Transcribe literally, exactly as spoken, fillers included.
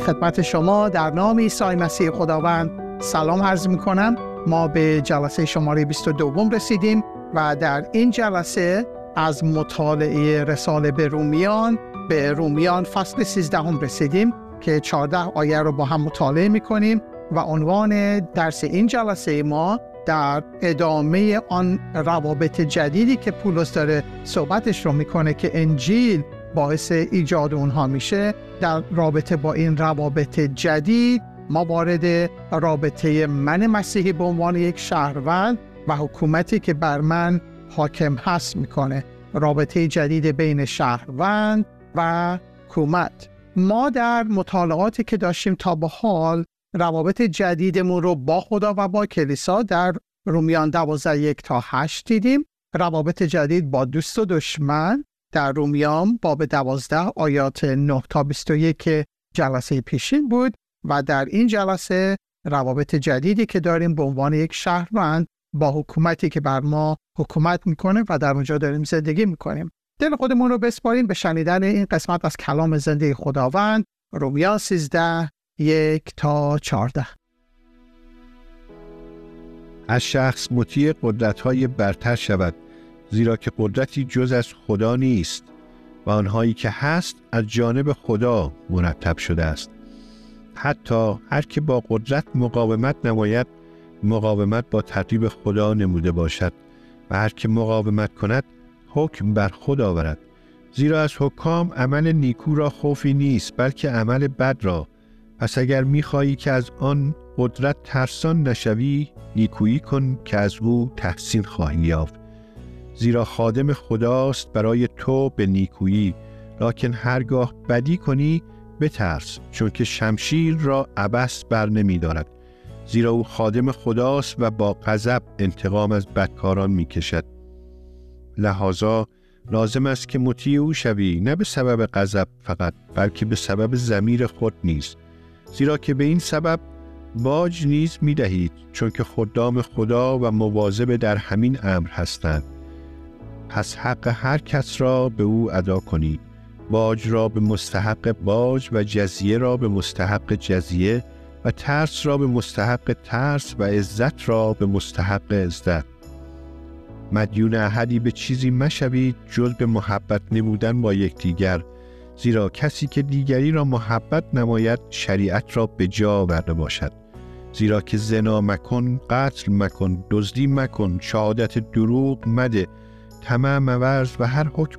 خدمت شما در نام عیسی مسیح خداوند سلام عرض می‌کنم. ما به جلسه شماره بیست و دو رسیدیم و در این جلسه از مطالعه رساله به رومیان به رومیان فصل سیزده هم رسیدیم که چهارده آیه رو با هم مطالعه می‌کنیم و عنوان درس این جلسه ما در ادامه آن روابط جدیدی که پولس داره صحبتش رو میکنه که انجیل باعث ایجاد اونها میشه، در رابطه با این روابط جدید ما وارد رابطه من مسیحی به عنوان یک شهروند و حکومتی که بر من حاکم هست میکنه، رابطه جدید بین شهروند و حکومت. ما در مطالعاتی که داشتیم تا به حال روابط جدیدمون رو با خدا و با کلیسا در رومیان دوازده یک تا هشت دیدیم. روابط جدید با دوست و دشمن در رومیان باب دوازده آیات نه تا بیست و یک جلسه پیشین بود و در این جلسه روابط جدیدی که داریم به عنوان یک شهروند با حکومتی که بر ما حکومت میکنه و در اونجا داریم زندگی میکنیم. دل خودمون رو بسپاریم به شنیدن این قسمت از کلام زنده خداوند. رومیان سیزده یک تا چهارده. از شخص مطیع قدرت‌های برتر شود، زیرا که قدرتی جز از خدا نیست و آنهایی که هست از جانب خدا مرتب شده است. حتی هر که با قدرت مقاومت نماید، مقاومت با تدریب خدا نموده باشد و هر که مقاومت کند حکم بر خود آورد. زیرا از حکام عمل نیکو را خوفی نیست، بلکه عمل بد را. پس اگر می‌خواهی که از آن قدرت ترسان نشوی، نیکویی کن که از او تحسین خواهی یافت. زیرا خادم خداست برای تو به نیکویی، لکن هرگاه بدی کنی بترس، چون که شمشیر را عبث بر نمی دارد. زیرا او خادم خداست و با غضب انتقام از بدکاران می کشد. لذا لازم است که مطیع او شوی، نه به سبب غضب فقط، بلکه به سبب ضمیر خود نیز. زیرا که به این سبب باج نیز می دهید، چون که خدام خدا و مواظب در همین امر هستند. پس حق هر کس را به او ادا کنید، باج را به مستحق باج و جزیه را به مستحق جزیه و ترس را به مستحق ترس و عزت را به مستحق عزت. مدیون احدی به چیزی مشوید جز به محبت نمودن با یکدیگر، زیرا کسی که دیگری را محبت نماید شریعت را به جا آورده باشد. زیرا که زنا مکن، قتل مکن، دزدی مکن، شهادت دروغ مده، طمع مورز و هر حکم